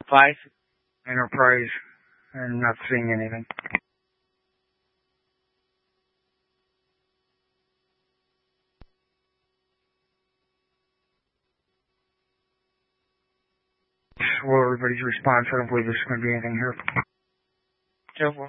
5. Enterprise. I'm not seeing anything. Well, everybody's response. I don't believe there's going to be anything here. Careful.